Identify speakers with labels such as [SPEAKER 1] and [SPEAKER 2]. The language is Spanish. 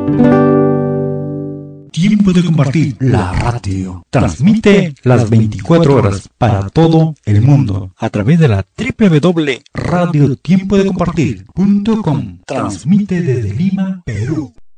[SPEAKER 1] Tiempo de compartir. La radio transmite las 24 horas para todo el mundo a través de la www.radiotiempodecompartir.com. Transmite desde Lima, Perú.